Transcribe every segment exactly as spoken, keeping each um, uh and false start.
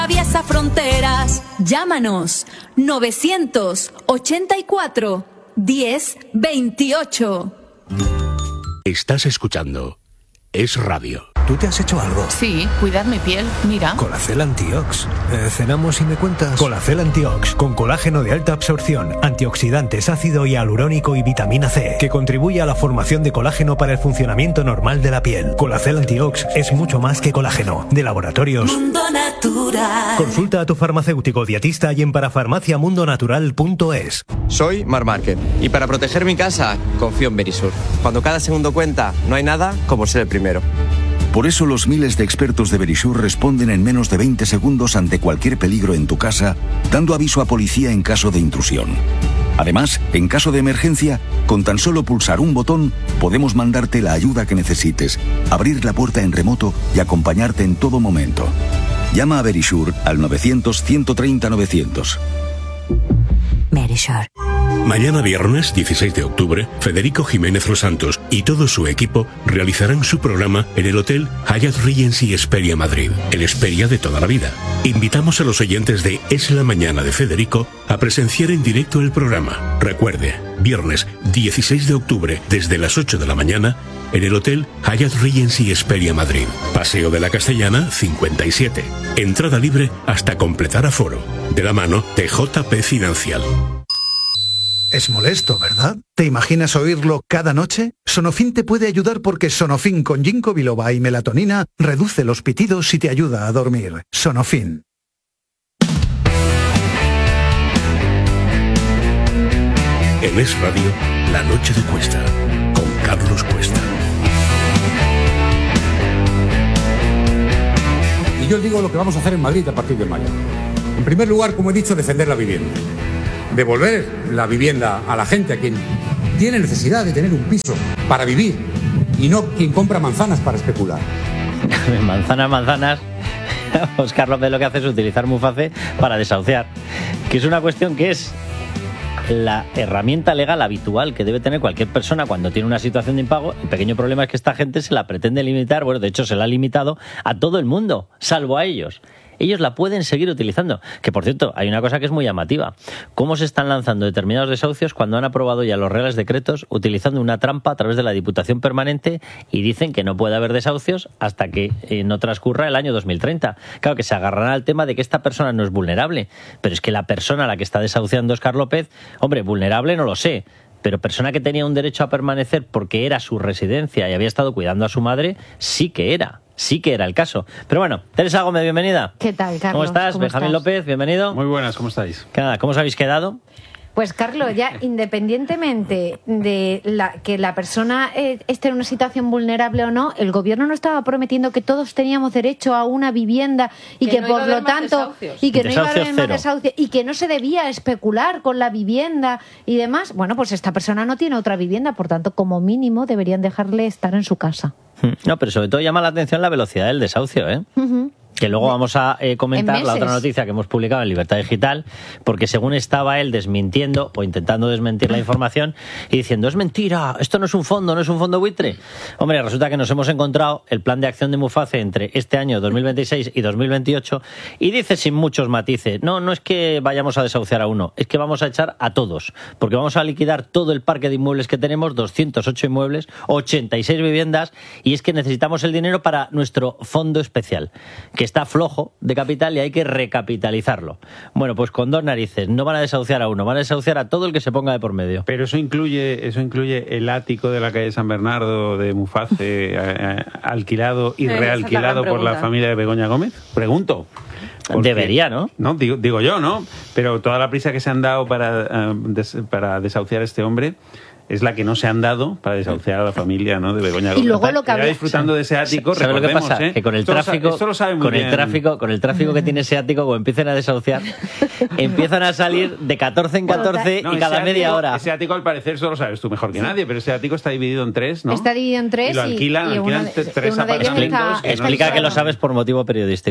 atraviesa fronteras. Llámanos novecientos ochenta y cuatro, diez veintiocho. Estás escuchando Es Radio. ¿Tú te has hecho algo? Sí, cuidar mi piel, mira. Colacel Antiox. Eh, ¿Cenamos y me cuentas? Colacel Antiox, con colágeno de alta absorción, antioxidantes, ácido hialurónico y vitamina C, que contribuye a la formación de colágeno para el funcionamiento normal de la piel. Colacel Antiox es mucho más que colágeno. De Laboratorios Mundo Natural. Consulta a tu farmacéutico dietista y en parafarmacia mundo natural punto es. Soy Mar Márquez y para proteger mi casa confío en Verisur. Cuando cada segundo cuenta, no hay nada como ser el primero. Por eso los miles de expertos de Verisur responden en menos de veinte segundos ante cualquier peligro en tu casa, dando aviso a policía en caso de intrusión. Además, en caso de emergencia, con tan solo pulsar un botón, podemos mandarte la ayuda que necesites, abrir la puerta en remoto y acompañarte en todo momento. Llama a Verisur al novecientos, ciento treinta, novecientos. Verisur. Mañana viernes dieciséis de octubre, Federico Jiménez Los Santos y todo su equipo realizarán su programa en el Hotel Hyatt Regency Hesperia Madrid, el Hesperia de toda la vida. Invitamos a los oyentes de Es la Mañana de Federico a presenciar en directo el programa. Recuerde, viernes dieciséis de octubre desde las ocho de la mañana en el Hotel Hyatt Regency Hesperia Madrid. Paseo de la Castellana cincuenta y siete. Entrada libre hasta completar aforo. De la mano de J P Financial. Es molesto, ¿verdad? ¿Te imaginas oírlo cada noche? Sonofin te puede ayudar porque Sonofin con ginkgo biloba y melatonina reduce los pitidos y te ayuda a dormir. Sonofin. En Es Radio, La Noche de Cuesta, con Carlos Cuesta. Y yo os digo lo que vamos a hacer en Madrid a partir de mayo. En primer lugar, como he dicho, defender la vivienda. Devolver la vivienda a la gente, a quien tiene necesidad de tener un piso para vivir y no quien compra manzanas para especular. Manzanas, manzanas. Óscar López lo que hace es utilizar Muface para desahuciar, que es una cuestión que es la herramienta legal habitual que debe tener cualquier persona cuando tiene una situación de impago. El pequeño problema es que esta gente se la pretende limitar, bueno, de hecho se la ha limitado a todo el mundo, salvo a ellos. Ellos la pueden seguir utilizando. Que, por cierto, hay una cosa que es muy llamativa. ¿Cómo se están lanzando determinados desahucios cuando han aprobado ya los reales decretos utilizando una trampa a través de la Diputación Permanente y dicen que no puede haber desahucios hasta que eh, no transcurra el año dos mil treinta? Claro que se agarrarán al tema de que esta persona no es vulnerable. Pero es que la persona a la que está desahuciando Óscar López, hombre, vulnerable no lo sé, pero persona que tenía un derecho a permanecer porque era su residencia y había estado cuidando a su madre, sí que era. Sí que era el caso. Pero bueno, Teresa Gómez, bienvenida. ¿Qué tal, Carlos? ¿Cómo estás? ¿Cómo Benjamín estás? López, bienvenido. Muy buenas, ¿cómo estáis? Nada, ¿cómo os habéis quedado? Pues, Carlos, ya independientemente de la, que la persona eh, esté en una situación vulnerable o no, el gobierno no estaba prometiendo que todos teníamos derecho a una vivienda y que, que no por iba a haber lo más tanto desahucios. y que no iba a haber Desahucios más cero. desahucios y que no se debía especular con la vivienda y demás. Bueno, pues esta persona no tiene otra vivienda, por tanto, como mínimo deberían dejarle estar en su casa. No, pero sobre todo llama la atención la velocidad del desahucio, ¿eh? Uh-huh. Que luego vamos a eh, comentar En la otra meses. noticia que hemos publicado en Libertad Digital, porque según estaba él desmintiendo o intentando desmentir la información y diciendo, es mentira, esto no es un fondo, no es un fondo buitre. Hombre, resulta que nos hemos encontrado el plan de acción de Muface entre este año dos mil veintiséis y dos mil veintiocho y dice sin muchos matices, no, no es que vayamos a desahuciar a uno, es que vamos a echar a todos, porque vamos a liquidar todo el parque de inmuebles que tenemos, doscientos ocho inmuebles, ochenta y seis viviendas, y es que necesitamos el dinero para nuestro fondo especial, que está flojo de capital y hay que recapitalizarlo. Bueno, pues con dos narices, no van a desahuciar a uno, van a desahuciar a todo el que se ponga de por medio. Pero eso incluye eso incluye el ático de la calle San Bernardo de Muface eh, alquilado y Eh, realquilado esa es la gran por la pregunta. familia de Begoña Gómez. Pregunto. Porque- Debería, ¿no? No, digo, digo yo, ¿no? Pero toda la prisa que se han dado para, eh, des- para desahuciar a este hombre es la que no se han dado para desahuciar a la familia, ¿no, de Begoña Gómez. Y luego lo que Ya habla- disfrutando de ese ático, ¿Sabes lo que recordemos, pasa? ¿eh? Que con el Esto lo sa- tráfico, esto lo sabe muy con bien. el tráfico, con el tráfico que tiene ese ático, cuando empiecen a desahuciar, empiezan a salir de catorce en catorce No, y ese cada ático- media hora. Ese ático, al parecer, solo sabes tú mejor que nadie, pero ese ático está dividido en tres, ¿no? Está dividido en tres Y lo alquilan, y, y alquilan uno de- t- tres uno de ellos apartamentos. está- que no Explica les que lo dan. sabes por motivo periodístico, ¿eh?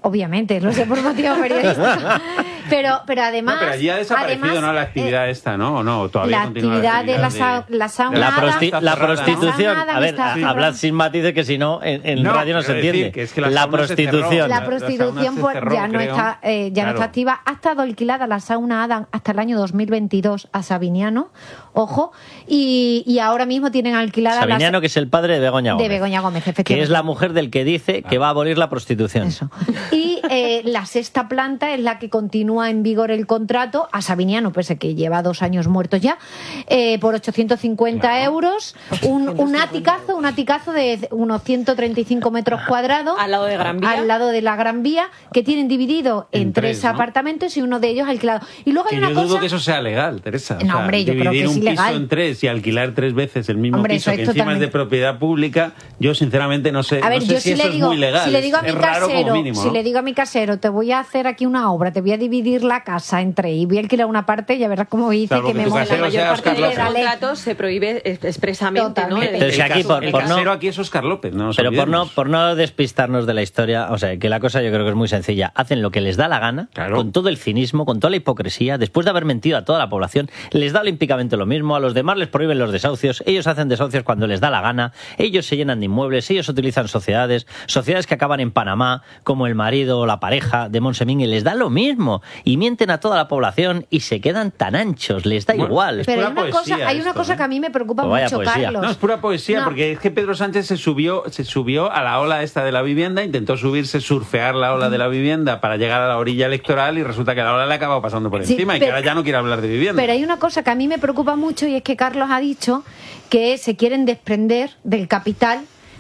Obviamente, lo sé por motivo periodístico. Pero, pero además... No, pero allí ha desaparecido, además, ¿no? La actividad eh, esta, ¿no? ¿O no? ¿Todavía la continúa actividad, la actividad de la, sa de... la sauna... La, prosti la prostitución. La a ver, está... a, hablad sin matices que si no, en, en no, radio no se entiende. Decir, que es que la, la prostitución. La prostitución pues, cerró, ya, no está, eh, ya claro. no está activa. Ha estado alquilada la sauna Adam hasta el año dos mil veintidós a Sabiniano, ojo, y, y ahora mismo tienen alquilada... Sabiniano, la... que es el padre de Begoña Gómez. De Begoña Gómez, efectivamente. Que es la mujer del que dice que va a abolir la prostitución. Eso. Y eh, la sexta planta es la que continúa en vigor el contrato a Sabiniano, pese que lleva dos años muertos ya, eh, por ochocientos cincuenta claro. euros, un, un aticazo, un aticazo de unos ciento treinta y cinco metros cuadrados. Al lado de Gran Vía. Al lado de la Gran Vía, que tienen dividido en, en tres, tres ¿no? apartamentos y uno de ellos alquilado. Y luego que hay una yo cosa... dudo que eso sea legal, Teresa. No, o sea, hombre, yo creo que es dividir un ilegal. piso en tres y alquilar tres veces el mismo hombre, piso que encima totalmente... es de propiedad pública, yo sinceramente no sé, a ver, no sé yo si, si le eso digo, es muy legal. Si le digo a mi es raro casero, como mínimo, ¿no? si le digo a mi casero, te voy a hacer aquí una obra, te voy a dividir la casa en tres y voy a alquilar una parte, ya verás cómo dice claro, que me mola. La mayor parte de los contratos se prohíbe expresamente, ¿no? El, el, aquí, por, el por casero no, aquí es Óscar López, no nos pero por olvidemos. no, por no despistarnos de la historia, o sea, que la cosa yo creo que es muy sencilla. Hacen lo que les da la gana, claro. con todo el cinismo, con toda la hipocresía, después de haber mentido a toda la población, les da olímpicamente lo mismo, a los demás les prohíben los desahucios, ellos hacen desahucios cuando les da la gana, ellos se llenan de inmuebles, ellos utilizan sociedades, sociedades que acaban en Panamá, como el marido o la pareja de Monsemingue, les da lo mismo, y mienten a toda la población y se quedan tan anchos, les da bueno, igual. Pero hay una, cosa, hay una esto, cosa ¿eh? que a mí me preocupa pues mucho, poesía. Carlos. No, es pura poesía, no. porque es que Pedro Sánchez se subió, se subió a la ola esta de la vivienda, intentó subirse, surfear la ola de la vivienda para llegar a la orilla electoral y resulta que la ola le ha acabado pasando por sí, encima pero, y que ahora ya no quiere hablar de vivienda. Pero hay una cosa que a mí me preocupa mucho y es que Carlos ha dicho que se quieren desprender del capital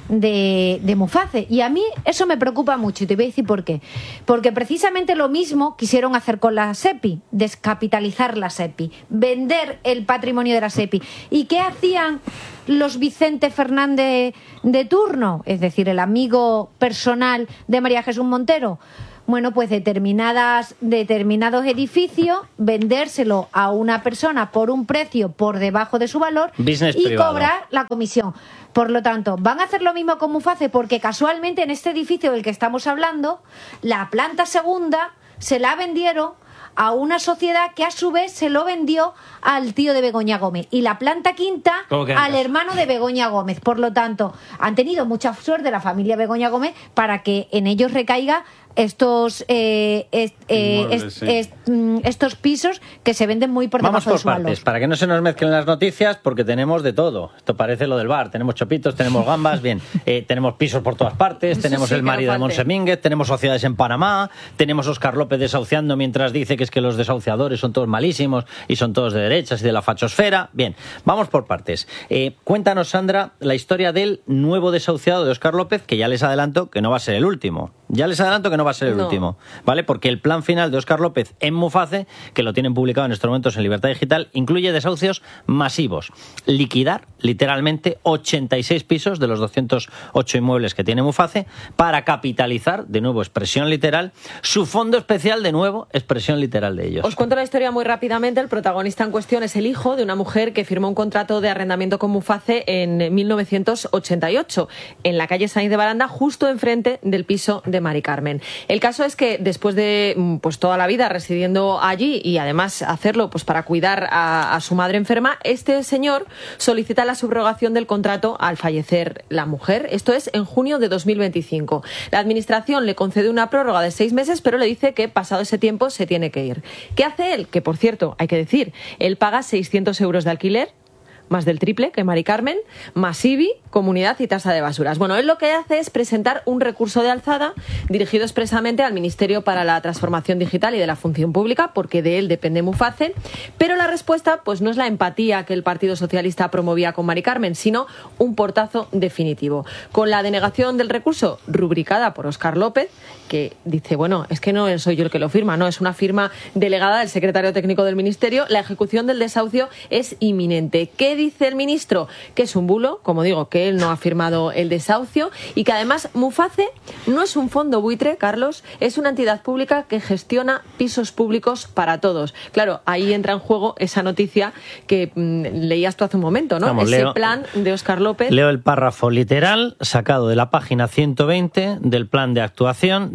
de, de Muface, y a mí eso me preocupa mucho y te voy a decir por qué. Porque precisamente lo mismo quisieron hacer con la SEPI, descapitalizar la SEPI, vender el patrimonio de la SEPI. ¿Y qué hacían los Vicente Fernández de turno? Es decir, el amigo personal de María Jesús Montero. Bueno, pues determinadas, determinados edificios, vendérselo a una persona por un precio por debajo de su valor Business y privado. Cobrar la comisión. Por lo tanto, van a hacer lo mismo con Muface porque casualmente en este edificio del que estamos hablando, la planta segunda se la vendieron a una sociedad que a su vez se lo vendió al tío de Begoña Gómez y la planta quinta al hermano de Begoña Gómez. Por lo tanto, han tenido mucha suerte la familia Begoña Gómez para que en ellos recaiga estos eh, est, eh, Inmuebles, est, sí. est, mm, estos pisos que se venden muy por Vamos debajo por de su valor. partes, para que no se nos mezclen las noticias, porque tenemos de todo. Esto parece lo del bar. Tenemos chopitos, tenemos gambas, bien. Eh, tenemos pisos por todas partes, Eso tenemos sí, el marido de Monsemínguez, tenemos sociedades en Panamá, tenemos Óscar López desahuciando mientras dice que es que los desahuciadores son todos malísimos y son todos de derechas y de la fachosfera. Bien, vamos por partes. Eh, cuéntanos, Sandra, la historia del nuevo desahuciado de Óscar López, que ya les adelanto que no va a ser el último. Ya les adelanto que no va a ser el no. último, ¿vale? Porque el plan final de Óscar López en Muface, que lo tienen publicado en estos momentos en Libertad Digital, incluye desahucios masivos. Liquidar, literalmente, ochenta y seis pisos de los doscientos ocho inmuebles que tiene Muface para capitalizar, de nuevo, expresión literal, su fondo especial, de nuevo, expresión literal de ellos. Os cuento la historia muy rápidamente. El protagonista en cuestión es el hijo de una mujer que firmó un contrato de arrendamiento con Muface en mil novecientos ochenta y ocho, en la calle Sainz de Baranda, justo enfrente del piso de Mari Carmen. El caso es que después de pues toda la vida residiendo allí y además hacerlo pues para cuidar a, a su madre enferma, este señor solicita la subrogación del contrato al fallecer la mujer. Esto es en junio de dos mil veinticinco. La administración le concede una prórroga de seis meses, pero le dice que pasado ese tiempo se tiene que ir. ¿Qué hace él? Que, por cierto, hay que decir, él paga seiscientos euros de alquiler, más del triple que Mari Carmen, más I B I, comunidad y tasa de basuras. Bueno, él lo que hace es presentar un recurso de alzada dirigido expresamente al Ministerio para la Transformación Digital y de la Función Pública, porque de él depende Muface, pero la respuesta pues no es la empatía que el Partido Socialista promovía con Mari Carmen, sino un portazo definitivo. Con la denegación del recurso rubricada por Óscar López, que dice, bueno, es que no soy yo el que lo firma, no, es una firma delegada del secretario técnico del Ministerio, la ejecución del desahucio es inminente. ¿Qué dice el ministro? Que es un bulo, como digo, que él no ha firmado el desahucio y que además Muface no es un fondo buitre, Carlos, es una entidad pública que gestiona pisos públicos para todos. Claro, ahí entra en juego esa noticia que mmm, leías tú hace un momento, ¿no? Vamos, Ese leo, plan de Óscar López. Leo el párrafo literal sacado de la página ciento veinte del plan de actuación de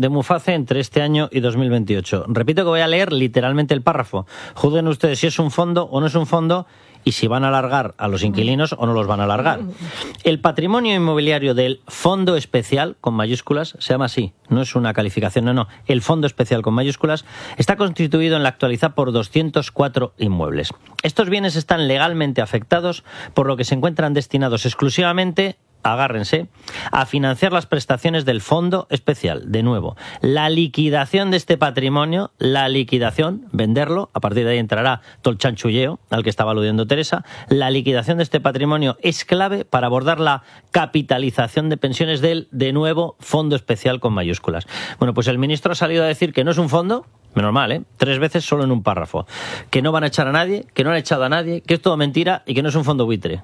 de Muface entre este año y dos mil veintiocho. Repito que voy a leer literalmente el párrafo. Juzguen ustedes si es un fondo o no es un fondo y si van a alargar a los inquilinos o no los van a alargar. El patrimonio inmobiliario del Fondo Especial, con mayúsculas, se llama así, no es una calificación, no, no. El Fondo Especial, con mayúsculas, está constituido en la actualidad por doscientos cuatro inmuebles. Estos bienes están legalmente afectados, por lo que se encuentran destinados exclusivamente, agárrense, a financiar las prestaciones del Fondo Especial. De nuevo, la liquidación de este patrimonio, la liquidación, venderlo, a partir de ahí entrará todo el chanchulleo al que estaba aludiendo Teresa, la liquidación de este patrimonio es clave para abordar la capitalización de pensiones del, de nuevo, Fondo Especial con mayúsculas. Bueno, pues el ministro ha salido a decir que no es un fondo, menos mal, ¿eh? Tres veces solo en un párrafo, que no van a echar a nadie, que no han echado a nadie, que es todo mentira y que no es un fondo buitre.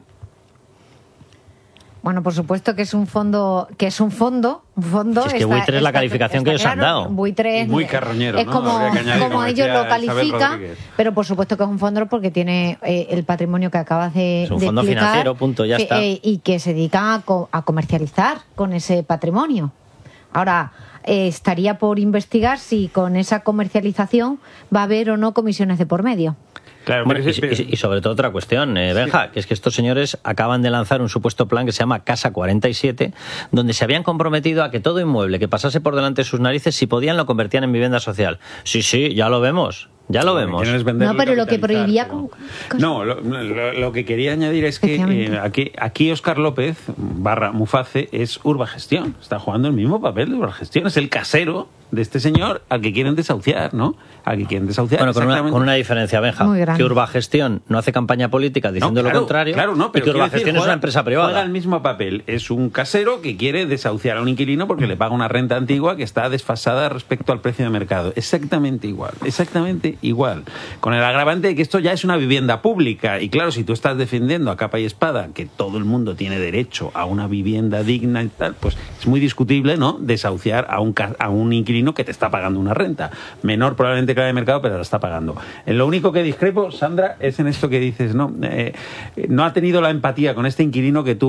Bueno, por supuesto que es un fondo, que es un fondo, un fondo. Si es que está, buitre es la está, calificación está que ellos han claro, dado. Buitre es muy carroñero, es ¿no? como, Añadir, como como ellos lo Isabel califican, Rodríguez. pero por supuesto que es un fondo porque tiene eh, el patrimonio que acabas de, es un de fondo explicar, financiero, punto, ya que, está. Eh, y que se dedica a, co a comercializar con ese patrimonio. Ahora, eh, estaría por investigar si con esa comercialización va a haber o no comisiones de por medio. Claro, bueno, pero, y, pero, y, y sobre todo otra cuestión, eh, Benja, sí. que es que estos señores acaban de lanzar un supuesto plan que se llama Casa cuarenta y siete, donde se habían comprometido a que todo inmueble que pasase por delante de sus narices, si podían, lo convertían en vivienda social. Sí, sí, ya lo vemos. Ya lo vemos. No, pero lo que prohibía... Con... No, lo, lo, lo que quería añadir es que eh, aquí, aquí Óscar López, barra Muface, es Urbagestión. Está jugando el mismo papel de Urbagestión. Es el casero de este señor al que quieren desahuciar, ¿no? Al que quieren desahuciar. Bueno, con una, con una diferencia, Benja. Que Urbagestión no hace campaña política diciendo no, claro, lo contrario. Claro, no, pero y que Urbagestión decir, es juega, una empresa privada. Juega el mismo papel. Es un casero que quiere desahuciar a un inquilino porque le paga una renta antigua que está desfasada respecto al precio de mercado. Exactamente igual. Exactamente igual. Con el agravante de que esto ya es una vivienda pública. Y claro, si tú estás defendiendo a capa y espada que todo el mundo tiene derecho a una vivienda digna y tal, pues es muy discutible, ¿no? Desahuciar a un, a un inquilino que te está pagando una renta. Menor probablemente que la de mercado, pero la está pagando. Lo único que discrepo, Sandra, es en esto que dices, ¿no? Eh, no ha tenido la empatía con este inquilino que tú